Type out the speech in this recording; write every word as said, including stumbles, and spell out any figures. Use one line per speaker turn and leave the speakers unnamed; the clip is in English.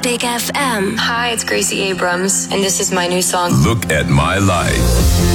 Big F M.
Hi, it's Gracie Abrams, and this is my new song.
Look at My Life.